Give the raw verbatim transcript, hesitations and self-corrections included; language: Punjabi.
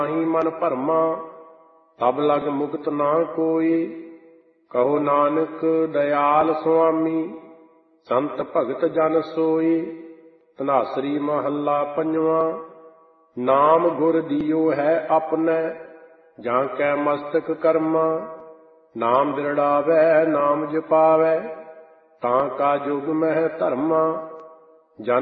ਨਾਹੀ ਮਨ ਭਰਮਾ, ਤਬ ਲਗ ਮੁਕਤ ਨਾ ਕੋਈ। ਕਹੋ ਨਾਨਕ ਦਇਆਲ ਸੁਆਮੀ, ਸੰਤ ਭਗਤ ਜਨ ਸੋਈ। ਧਨਾਸਰੀ ਮਹੱਲਾ ਪੰਜਵਾਂ। ਨਾਮ ਗੁਰ ਦੀਓ ਹੈ ਆਪਣੈ, ਜਾਂ ਕੈ ਮਸਤਕ ਕਰਮਾ। ਨਾਮ ਬਿਰੜਾਵੈ ਨਾਮ ਜਪਾਵੈ, ਤਾਂ ਕਾ ਜੁਗ ਮਹਿ ਧਰਮਾ। ਜਨ